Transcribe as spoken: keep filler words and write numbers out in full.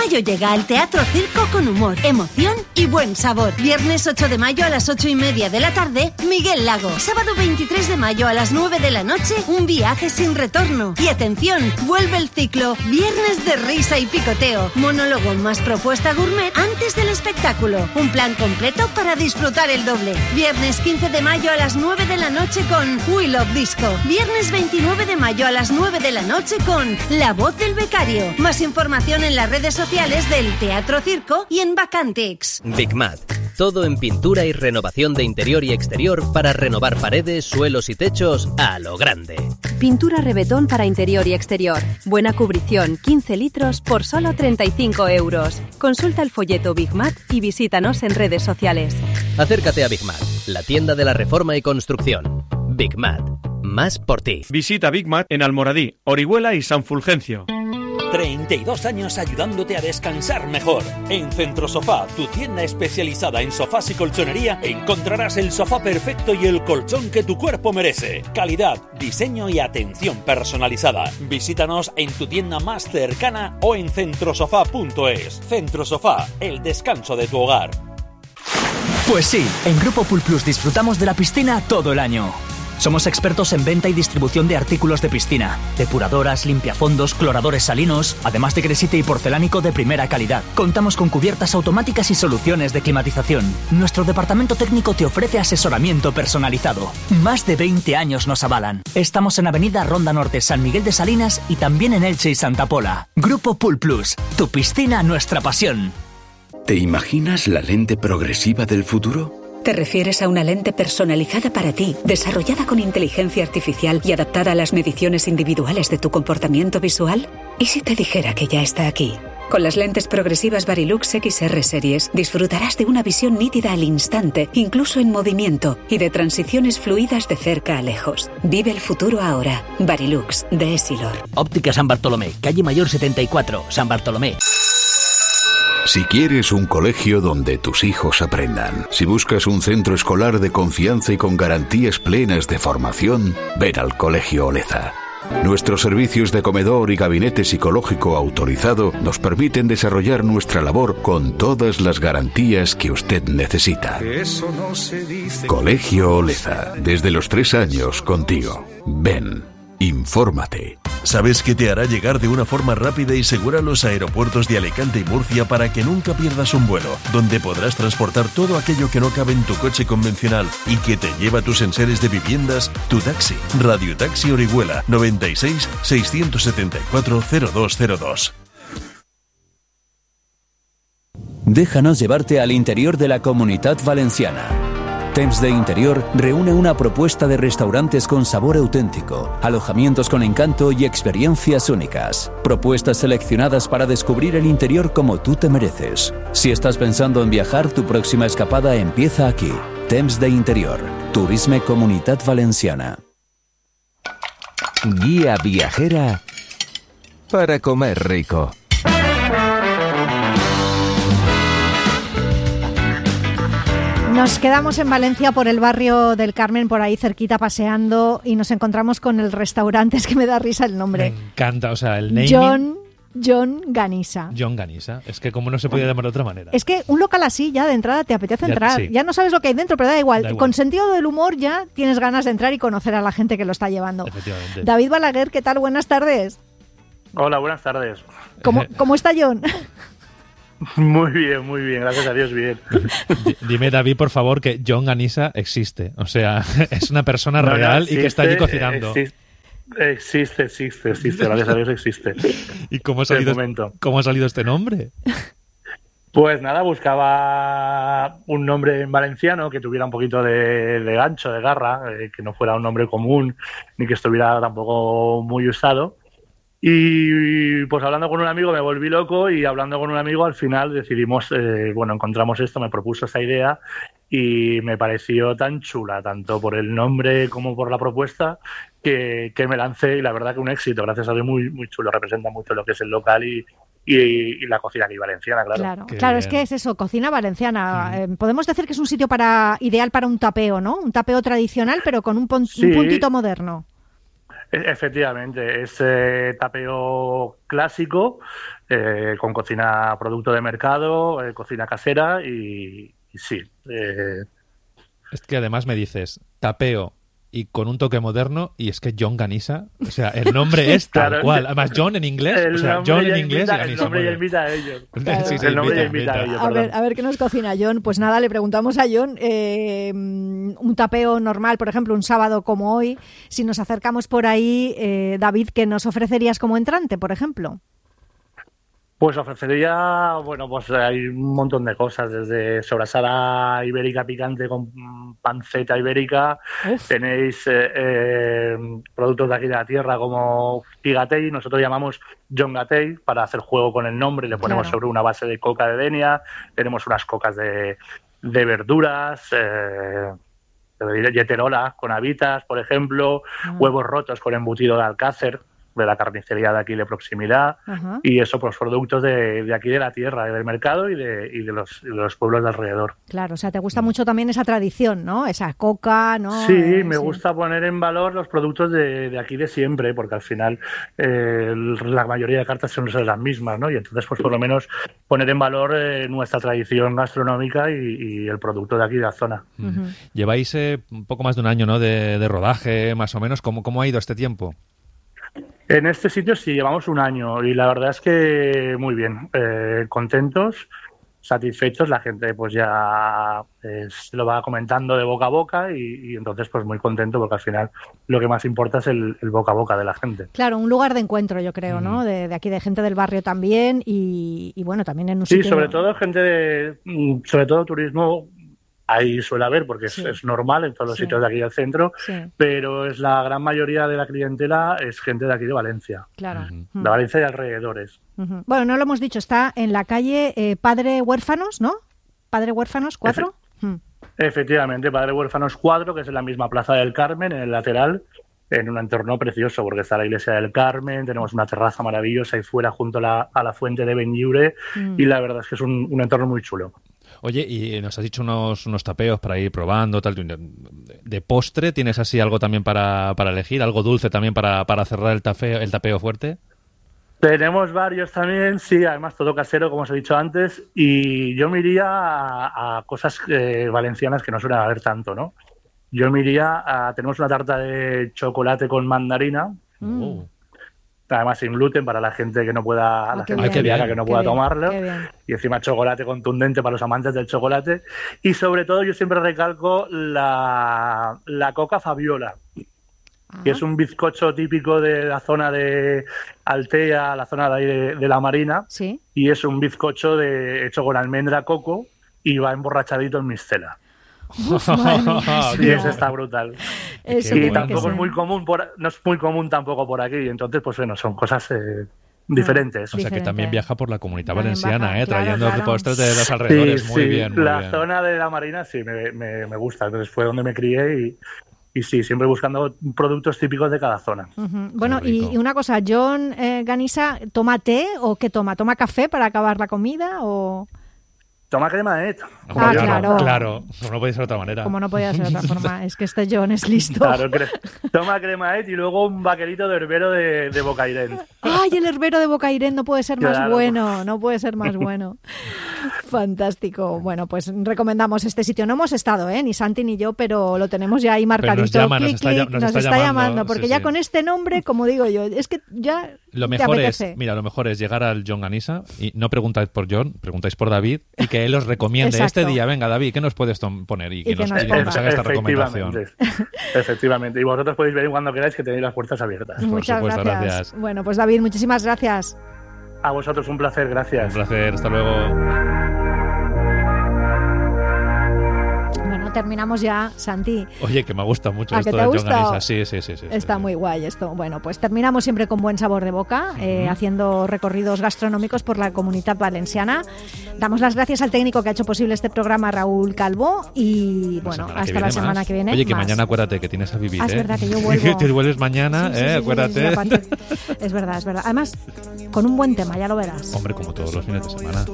mayo llega al Teatro Circo con humor, emoción y buen sabor. Viernes ocho de mayo a las ocho y media de la tarde, Miguel Lago. Sábado veintitrés de mayo a las nueve de la noche, un viaje sin retorno. Y atención, vuelve el ciclo Viernes de risa y picoteo. Monólogo más propuesta gourmet antes del espectáculo. Un plan completo para disfrutar el doble. Viernes quince de mayo a las nueve de la noche con We Love Disco. Viernes veintinueve de mayo a las nueve de la noche con La Voz del Becario. Más información en las redes sociales del Teatro Circo y en Vacantex. Bigmat. Todo en pintura y renovación de interior y exterior para renovar paredes, suelos y techos a lo grande. Pintura Rebetón para interior y exterior. Buena cubrición, quince litros por solo treinta y cinco euros. Consulta el folleto Bigmat y visítanos en redes sociales. Acércate a Bigmat, la tienda de la reforma y construcción. Bigmat. Más por ti. Visita Bigmat en Almoradí, Orihuela y San Fulgencio. treinta y dos años ayudándote a descansar mejor. En Centrosofá, tu tienda especializada en sofás y colchonería, encontrarás el sofá perfecto y el colchón que tu cuerpo merece. Calidad, diseño y atención personalizada. Visítanos en tu tienda más cercana o en centrosofá punto es. Centrosofá, el descanso de tu hogar. Pues sí, en Grupo Pool Plus disfrutamos de la piscina todo el año. Somos expertos en venta y distribución de artículos de piscina, depuradoras, limpiafondos, cloradores salinos, además de gresite y porcelánico de primera calidad. Contamos con cubiertas automáticas y soluciones de climatización. Nuestro departamento técnico te ofrece asesoramiento personalizado. Más de veinte años nos avalan. Estamos en Avenida Ronda Norte, San Miguel de Salinas y también en Elche y Santa Pola. Grupo Pool Plus, tu piscina, nuestra pasión. ¿Te imaginas la lente progresiva del futuro? ¿Te refieres a una lente personalizada para ti, desarrollada con inteligencia artificial y adaptada a las mediciones individuales de tu comportamiento visual? ¿Y si te dijera que ya está aquí? Con las lentes progresivas Varilux X R Series disfrutarás de una visión nítida al instante, incluso en movimiento, y de transiciones fluidas de cerca a lejos. Vive el futuro ahora. Varilux, de Essilor. Óptica San Bartolomé, calle Mayor setenta y cuatro, San Bartolomé. Si quieres un colegio donde tus hijos aprendan, si buscas un centro escolar de confianza y con garantías plenas de formación, ven al Colegio Oleza. Nuestros servicios de comedor y gabinete psicológico autorizado nos permiten desarrollar nuestra labor con todas las garantías que usted necesita. Colegio Oleza, desde los tres años contigo. Ven, infórmate. ¿Sabes qué te hará llegar de una forma rápida y segura a los aeropuertos de Alicante y Murcia para que nunca pierdas un vuelo? Donde podrás transportar todo aquello que no cabe en tu coche convencional y que te lleva a tus enseres de viviendas, tu taxi. Radio Taxi Orihuela, noventa y seis, seiscientos setenta y cuatro, cero dos cero dos. Déjanos llevarte al interior de la Comunitat Valenciana. Temps de Interior reúne una propuesta de restaurantes con sabor auténtico, alojamientos con encanto y experiencias únicas. Propuestas seleccionadas para descubrir el interior como tú te mereces. Si estás pensando en viajar, tu próxima escapada empieza aquí. Temps de Interior. Turisme Comunitat Valenciana. Guía viajera para comer rico. Nos quedamos en Valencia por el barrio del Carmen, por ahí cerquita paseando, y nos encontramos con el restaurante, es que me da risa el nombre. Me encanta, o sea, el naming. John, John Ganisa. John Ganisa, es que como no se podía llamar de otra manera. Es que un local así ya de entrada te apetece ya, entrar, sí. Ya no sabes lo que hay dentro, pero da igual. da igual. Con sentido del humor ya tienes ganas de entrar y conocer a la gente que lo está llevando. Efectivamente. David Balaguer, ¿qué tal? Buenas tardes. Hola, buenas tardes. ¿Cómo, cómo está John? Muy bien, muy bien, gracias a Dios, bien. Dime, David, por favor, que John Ganisa existe. O sea, es una persona no, real no, existe, y que está allí cocinando. Existe, existe, existe, existe, gracias a Dios existe. ¿Y cómo ha salido, cómo ha salido este nombre? Pues nada, buscaba un nombre en valenciano que tuviera un poquito de, de gancho, de garra, eh, que no fuera un nombre común, ni que estuviera tampoco muy usado. Y pues hablando con un amigo me volví loco y hablando con un amigo al final decidimos, eh, bueno, encontramos esto, me propuso esa idea y me pareció tan chula, tanto por el nombre como por la propuesta, que, que me lancé y la verdad que un éxito, gracias a Dios, muy, muy chulo, representa mucho lo que es el local y, y, y la cocina aquí valenciana, claro. Claro, claro, es que es eso, cocina valenciana. Mm. Eh, podemos decir que es un sitio para ideal para un tapeo, ¿no? Un tapeo tradicional pero con un, pon- sí. un puntito moderno. Efectivamente, es eh, tapeo clásico, eh, con cocina producto de mercado, eh, cocina casera y, y sí. Eh... Es que además me dices tapeo y con un toque moderno, y es que John Ganisa, o sea, el nombre es tal Claro, cual. Además, John en inglés, o sea, John en inglés invita, y Ganisa. El nombre ya invita a ellos. Claro. Sí, sí, el nombre ya invita, invita a invita. ellos, A perdón. ver, a ver qué nos cocina John. Pues nada, le preguntamos a John eh, un tapeo normal, por ejemplo, un sábado como hoy. Si nos acercamos por ahí, eh, David, ¿qué nos ofrecerías como entrante, por ejemplo? Pues ofrecería, bueno, pues hay un montón de cosas, desde sobrasada ibérica picante con panceta ibérica, Uf. tenéis eh, eh, productos de aquí de la tierra como Figatei, nosotros llamamos John Gatei para hacer juego con el nombre, le ponemos Claro. sobre una base de coca de Denia, tenemos unas cocas de, de verduras, eh, yeterola con habitas, por ejemplo, Ah. huevos rotos con embutido de alcácer, de la carnicería de aquí de proximidad, Ajá. y eso, pues productos de, de aquí de la tierra, del mercado y de, y de, los, y de los pueblos de alrededor. Claro, o sea, te gusta mucho también esa tradición, ¿no? Esa coca, ¿no? Sí, Eh, me gusta poner en valor los productos de, de aquí de siempre, porque al final eh, la mayoría de cartas son las mismas, ¿no? Y entonces, pues por lo menos poner en valor eh, nuestra tradición gastronómica y, y el producto de aquí de la zona. Ujú. Lleváis eh, un poco más de un año, ¿no? De, de rodaje, más o menos. ¿Cómo, cómo ha ido este tiempo? En este sitio sí, llevamos un año y la verdad es que muy bien, eh, contentos, satisfechos, la gente pues ya eh, se lo va comentando de boca a boca y, y entonces pues muy contento porque al final lo que más importa es el, el boca a boca de la gente. Claro, un lugar de encuentro, yo creo, ¿no? De, de aquí, de gente del barrio también y, y bueno, también en un Sí, sitio... sobre todo gente de, mm, sobre todo turismo, ahí suele haber porque Sí. es, es normal en todos los Sí. sitios de aquí del centro, Sí, pero es la gran mayoría de la clientela es gente de aquí de Valencia, claro. de Mm. Valencia y alrededores. Ujú. Bueno, no lo hemos dicho, está en la calle eh, Padre Huérfanos, ¿no? Padre Huérfanos, cuatro. Mm. Efectivamente, Padre Huérfanos cuatro, que es en la misma Plaza del Carmen, en el lateral, en un entorno precioso, porque está la iglesia del Carmen, tenemos una terraza maravillosa ahí fuera junto a la, a la fuente de Benlliure, Mm. y la verdad es que es un, un entorno muy chulo. Oye, y nos has dicho unos, unos tapeos para ir probando, tal. De, de postre, ¿tienes así algo también para, para elegir? ¿Algo dulce también para, para cerrar el tapeo, el tapeo fuerte? Tenemos varios también, sí, además todo casero, como os he dicho antes, y yo me iría a, a cosas eh, valencianas que no suelen haber tanto, ¿no? Yo me iría a... Tenemos una tarta de chocolate con mandarina, Mm. además sin gluten para la gente que no pueda, Ah, la qué gente bien. celíaca Qué que no Qué pueda bien, tomarlo, qué bien. y encima chocolate contundente para los amantes del chocolate, y sobre todo yo siempre recalco la, la coca Fabiola, que es un bizcocho típico de la zona de Altea, la zona de ahí de, de la Marina, Sí. y es un bizcocho de, hecho con almendra coco y va emborrachadito en mistela. Uf, madre mía, Y sí. eso está brutal. Eso Y tiene que tampoco ser. es muy común, por, no es muy común tampoco por aquí, entonces pues bueno, son cosas eh, diferentes. O sea, que también viaja por la Comunidad También Valenciana, baja, ¿eh? claro, Trayendo claro. postres de los alrededores. Sí, muy sí, bien, muy la bien. zona de la Marina sí me, me, me gusta, entonces fue donde me crié y, y sí, siempre buscando productos típicos de cada zona. Ujú. Bueno, y, y una cosa, John eh, Ganisa, ¿toma té o qué toma? ¿Toma café para acabar la comida o...? Toma crema de Ah, claro. Claro, como no puede ser de otra manera. Como no podía ser de otra forma, es que este John es listo. Claro, cre- toma crema y luego un vaquerito de herbero de, de Bocairent. ¡Ay, el herbero de Bocairent no puede ser más Claro. bueno! No puede ser más bueno. Fantástico. Bueno, pues recomendamos este sitio. No hemos estado, ¿eh? Ni Santi ni yo, pero lo tenemos ya ahí marcadito. nos llama, nos Clic, está clic, llam- nos está llamando, porque sí, ya sí. con este nombre, como digo yo, es que ya Lo te mejor es, apetece. mira, lo mejor es llegar al John Ganisa y no preguntáis por John, preguntáis por David y que él os recomiende Exacto. este día. Venga, David, ¿qué nos puedes tom- poner? Y, Y que, que nos, nos y que ponga. nos haga esta recomendación. Efectivamente. Efectivamente. Y vosotros podéis venir cuando queráis, que tenéis las puertas abiertas. Muchas supuesto, gracias. gracias. Bueno, pues David, muchísimas gracias. A vosotros un placer, gracias. Un placer, hasta luego. Bueno, terminamos ya, Santi. Oye, que me gusta mucho ¿A esto que de te ha John gustado? Ganisa. Sí, sí, sí. sí, sí, Está sí. muy guay esto. Bueno, pues terminamos siempre con buen sabor de boca, eh, haciendo recorridos gastronómicos por la Comunidad Valenciana. Damos las gracias al técnico que ha hecho posible este programa, Raúl Calvo, y bueno, semana que hasta viene la semana más. que viene. Oye, que más. mañana acuérdate que tienes a vivir, Ah, es ¿eh? verdad que yo vuelvo. Que vuelves mañana, Sí, sí, ¿eh? sí, sí, acuérdate. sí, sí, aparte- es verdad, es verdad. Además, con un buen tema, ya lo verás. Hombre, como todos los fines de semana.